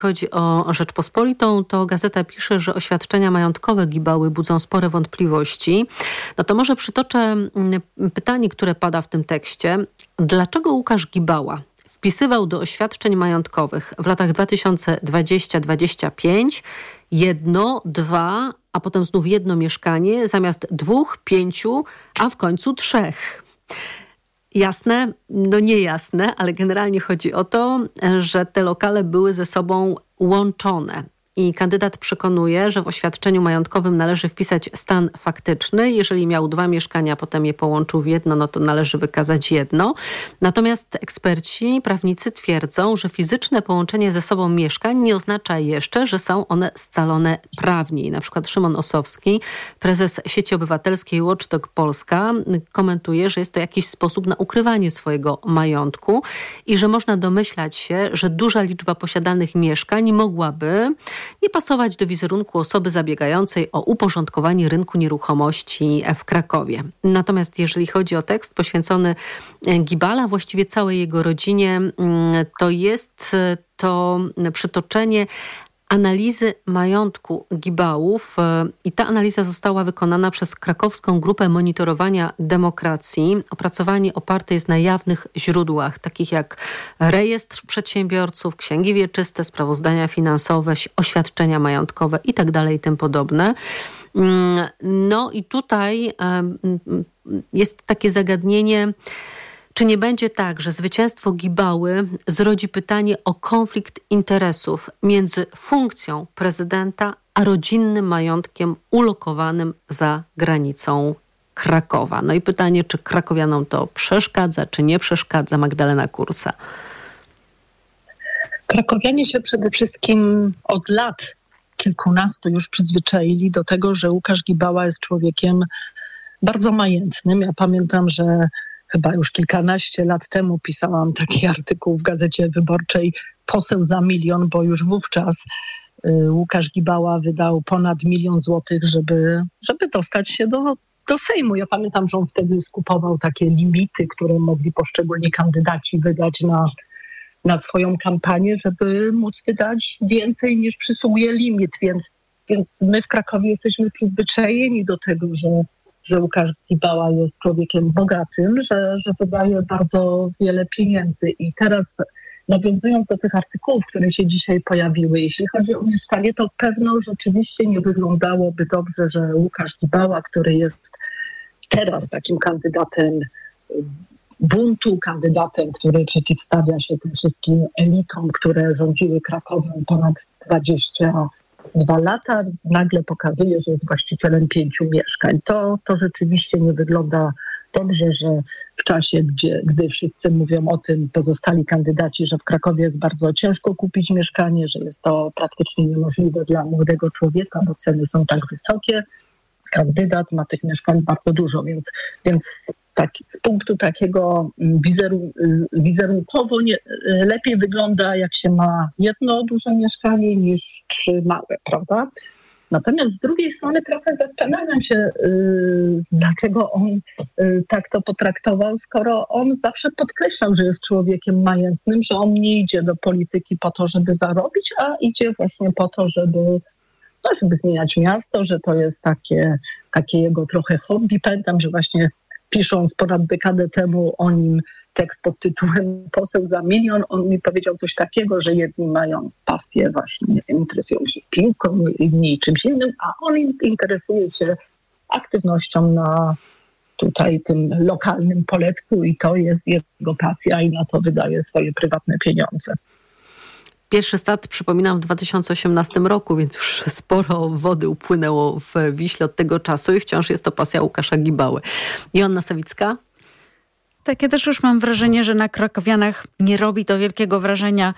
chodzi o Rzeczpospolitą, to gazeta pisze, że oświadczenia majątkowe Gibały budzą spore wątpliwości. No to może przytoczę pytanie, które pada w tym tekście. Dlaczego Łukasz Gibała wpisywał do oświadczeń majątkowych w latach 2020-2025 jedno, dwa, a potem znów jedno mieszkanie zamiast 2, 5, a w końcu 3? Jasne? No niejasne, ale generalnie chodzi o to, że te lokale były ze sobą łączone. I kandydat przekonuje, że w oświadczeniu majątkowym należy wpisać stan faktyczny. Jeżeli miał 2 mieszkania, potem je połączył w jedno, no to należy wykazać jedno. Natomiast eksperci, prawnicy twierdzą, że fizyczne połączenie ze sobą mieszkań nie oznacza jeszcze, że są one scalone prawnie. I na przykład Szymon Osowski, prezes sieci obywatelskiej Watchdog Polska, komentuje, że jest to jakiś sposób na ukrywanie swojego majątku i że można domyślać się, że duża liczba posiadanych mieszkań mogłaby nie pasować do wizerunku osoby zabiegającej o uporządkowanie rynku nieruchomości w Krakowie. Natomiast jeżeli chodzi o tekst poświęcony Gibala, właściwie całej jego rodzinie, to jest to przytoczenie analizy majątku Gibałów i ta analiza została wykonana przez Krakowską Grupę Monitorowania Demokracji. Opracowanie oparte jest na jawnych źródłach, takich jak rejestr przedsiębiorców, księgi wieczyste, sprawozdania finansowe, oświadczenia majątkowe itd. i tym podobne. No i tutaj jest takie zagadnienie, czy nie będzie tak, że zwycięstwo Gibały zrodzi pytanie o konflikt interesów między funkcją prezydenta a rodzinnym majątkiem ulokowanym za granicą Krakowa? No i pytanie, czy krakowianom to przeszkadza, czy nie przeszkadza? Magdalena Kursa. Krakowianie się przede wszystkim od lat kilkunastu już przyzwyczaili do tego, że Łukasz Gibała jest człowiekiem bardzo majętnym. Ja pamiętam, że chyba już kilkanaście lat temu pisałam taki artykuł w Gazecie Wyborczej "Poseł za milion", bo już wówczas Łukasz Gibała wydał ponad 1 000 000 złotych, żeby dostać się do Sejmu. Ja pamiętam, że on wtedy skupował takie limity, które mogli poszczególni kandydaci wydać na swoją kampanię, żeby móc wydać więcej niż przysługuje limit. Więc my w Krakowie jesteśmy przyzwyczajeni do tego, że Łukasz Gibała jest człowiekiem bogatym, że wydaje bardzo wiele pieniędzy. I teraz nawiązując do tych artykułów, które się dzisiaj pojawiły, jeśli chodzi o mieszkanie, to pewno rzeczywiście nie wyglądałoby dobrze, że Łukasz Gibała, który jest teraz takim kandydatem buntu, kandydatem, który przeciwstawia się tym wszystkim elitom, które rządziły Krakowem ponad 22 lata, nagle pokazuje, że jest właścicielem 5 mieszkań. To rzeczywiście nie wygląda dobrze, że w czasie, gdy wszyscy mówią o tym, pozostali kandydaci, że w Krakowie jest bardzo ciężko kupić mieszkanie, że jest to praktycznie niemożliwe dla młodego człowieka, bo ceny są tak wysokie. Kandydat ma tych mieszkań bardzo dużo, więc z punktu takiego wizerunkowo lepiej wygląda, jak się ma jedno duże mieszkanie niż 3 małe, prawda? Natomiast z drugiej strony trochę zastanawiam się, dlaczego on tak to potraktował, skoro on zawsze podkreślał, że jest człowiekiem majętnym, że on nie idzie do polityki po to, żeby zarobić, a idzie właśnie po to, żeby zmieniać miasto, że to jest takie jego trochę hobby. Pamiętam, że właśnie pisząc ponad dekadę temu o nim tekst pod tytułem "Poseł za milion", on mi powiedział coś takiego, że jedni mają pasję właśnie, nie wiem, interesują się piłką, inni czymś innym, a on interesuje się aktywnością na tutaj tym lokalnym poletku i to jest jego pasja i na to wydaje swoje prywatne pieniądze. Pierwszy start, przypominam, w 2018 roku, więc już sporo wody upłynęło w Wiśle od tego czasu i wciąż jest to pasja Łukasza Gibały. Joanna Sawicka? Tak, ja też już mam wrażenie, że na krakowianach nie robi to wielkiego wrażenia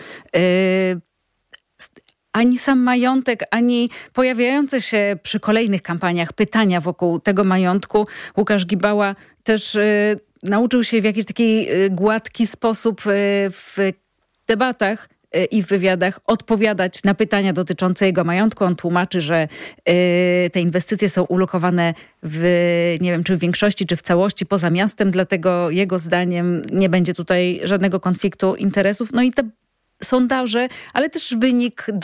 ani sam majątek, ani pojawiające się przy kolejnych kampaniach pytania wokół tego majątku. Łukasz Gibała też nauczył się w jakiś taki gładki sposób w debatach i w wywiadach odpowiadać na pytania dotyczące jego majątku. On tłumaczy, że te inwestycje są ulokowane nie wiem, czy w większości, czy w całości poza miastem, dlatego jego zdaniem nie będzie tutaj żadnego konfliktu interesów. No i te sondaże, ale też wynik